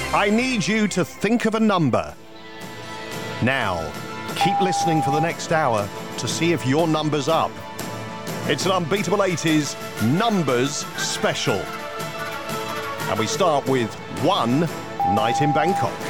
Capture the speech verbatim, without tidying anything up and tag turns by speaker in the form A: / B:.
A: I need you to think of a number. Now, keep listening for the next hour to see if your number's up. It's an Unbeatable eighties Numbers Special. And we start with One Night in Bangkok.